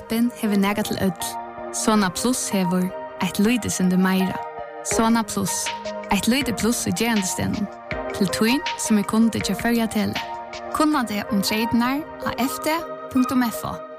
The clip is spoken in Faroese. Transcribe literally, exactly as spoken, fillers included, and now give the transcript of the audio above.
appen hever nega til ødel. Sona Plus hever et lydesende meira. Sona Plus, et lyde plus i gerandestenen. Til tøyn som er kunde til førja tele. Kunna det om tredjenar av f d punktum f o.